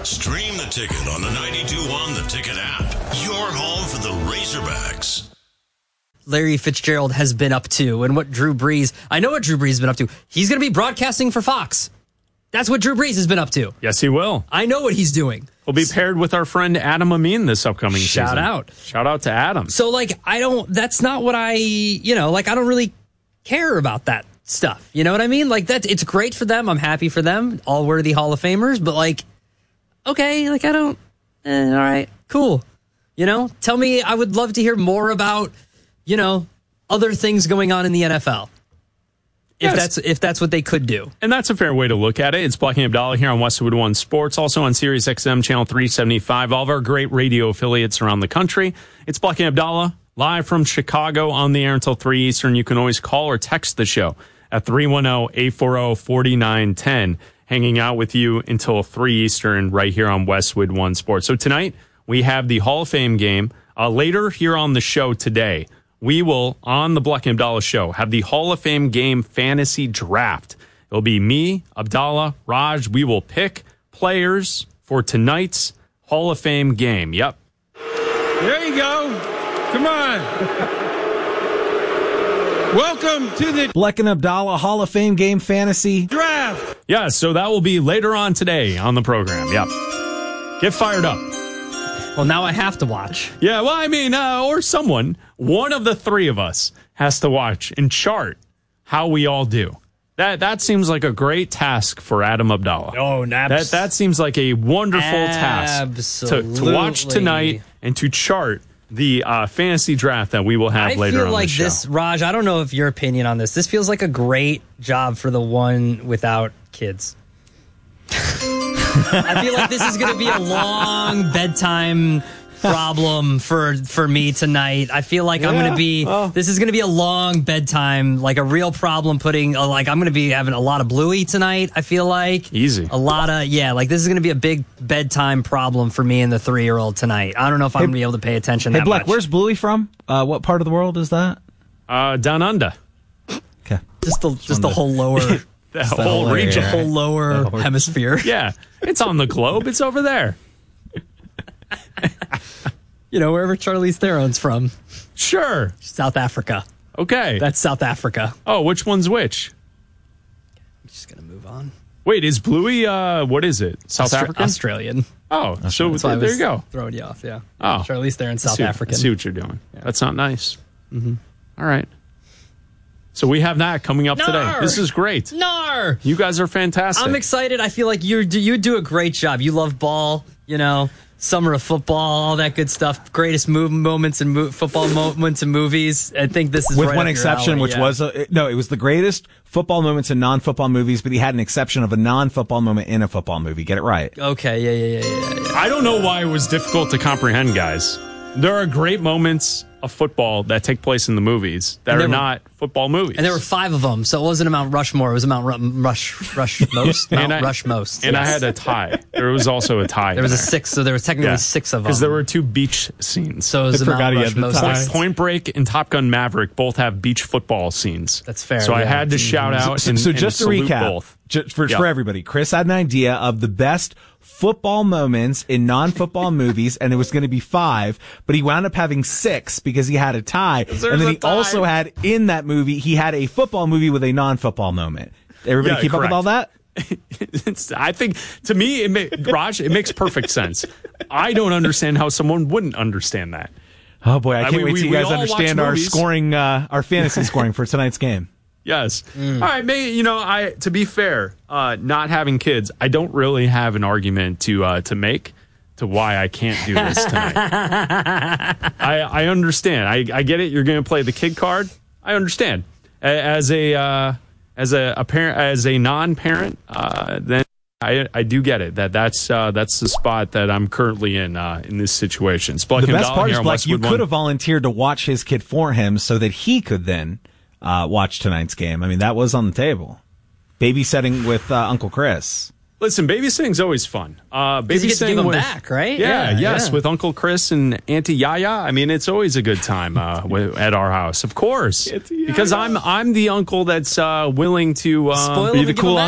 Stream the Ticket on the 92.1 The Ticket app. Your home for the Razorbacks. Larry Fitzgerald has been up to, and what Drew Brees, I know what Drew Brees has been up to. He's going to be broadcasting for Fox. That's what Drew Brees has been up to. Yes, he will. I know what he's doing. We'll be paired with our friend Adam Amin this upcoming season. Shout out. Shout out to Adam. So, that's not what I don't really care about that stuff. You know what I mean? It's great for them. I'm happy for them. All worthy Hall of Famers. But, okay, I don't, all right, cool. Tell me, I would love to hear more about, other things going on in the NFL. If that's what they could do. And that's a fair way to look at it. It's Black and Abdallah here on Westwood One Sports, also on Sirius XM Channel 375, all of our great radio affiliates around the country. It's Black and Abdallah, live from Chicago on the air until 3 Eastern. You can always call or text the show at 310-840-4910, hanging out with you until 3 Eastern right here on Westwood One Sports. So tonight, we have the Hall of Fame game. Later here on the show today, we will, on the Black and Abdallah show, have the Hall of Fame game fantasy draft. It'll be me, Abdallah, Raj. We will pick players for tonight's Hall of Fame game. Yep. There you go. Come on. Welcome to the Black and Abdallah Hall of Fame game fantasy draft. Yeah, so that will be later on today on the program. Yep. Get fired up. Well, now I have to watch. Yeah, well, I mean, or someone, one of the three of us has to watch and chart how we all do. That seems like a great task for Adam Abdallah. Oh, that seems like a wonderful task to watch tonight and to chart the fantasy draft that we will have later on the show. This, Raj, I don't know if your opinion on this. This feels like a great job for the one without kids. I feel like this is going to be a long bedtime problem for me tonight. I feel like I'm going to be, this is going to be a long bedtime, like a real problem putting, I'm going to be having a lot of Bluey tonight, I feel like. Easy. A lot of, this is going to be a big bedtime problem for me and the 3-year-old tonight. I don't know if I'm going to be able to pay attention that much. Hey, Black, where's Bluey from? What part of the world is that? Down under. Okay. Just the whole lower... The whole region. The whole lower hemisphere. Yeah. It's on the globe. It's over there. Wherever Charlize Theron's from. Sure. South Africa. Okay. That's South Africa. Oh, which one's which? I'm just going to move on. Wait, is Bluey, what is it? South African? Australian. Oh, so there you go. Throwing you off, yeah. Oh. Charlize Theron's South African. I see what you're doing. Yeah. That's not nice. Mm-hmm. All right. So we have that coming up today. This is great. Nar! You guys are fantastic. I'm excited. I feel like you do a great job. You love ball, summer of football, all that good stuff. Greatest moments in football moments in movies. I think this is with right one up exception, your alley, which was it was the greatest football moments in non-football movies, but he had an exception of a non-football moment in a football movie. Get it right. Okay, yeah. I don't know why it was difficult to comprehend, guys. There are great moments of football that take place in the movies that are not football movies. And there were 5 of them, so it wasn't a Mount Rushmore. It was a Mount Rushmost. Rushmost. And I had a tie. There was also a tie. There was a 6, so there was technically 6 of them. Because there were 2 beach scenes. So it was a Mount Rushmost. Point Break and Top Gun Maverick both have beach football scenes. That's fair. So I had to shout out so and just to salute recap, both. For everybody, Chris had an idea of the best football moments in non-football movies, and it was going to be 5, but he wound up having 6 because he had a tie. And then he also had in that movie, he had a football movie with a non-football moment. Everybody keep up with all that? I think, to me, Raj, it makes perfect sense. I don't understand how someone wouldn't understand that. Oh boy, I can't wait till you guys understand our scoring, our fantasy scoring for tonight's game. Yes. All right, to be fair, not having kids, I don't really have an argument to make to why I can't do this tonight. I understand. I get it. You're going to play the kid card. I understand. As a parent, as a non-parent, then I do get it. That's the spot that I'm currently in this situation. The best part is, Black, you could have volunteered to watch his kid for him so that he could then watch tonight's game. I mean, that was on the table. Babysitting with Uncle Chris. Listen, babysitting's always fun. Babysitting you get to give them back, right? Yes, with Uncle Chris and Auntie Yaya. I mean, it's always a good time at our house, of course, because I'm the uncle that's willing to spoil be the cool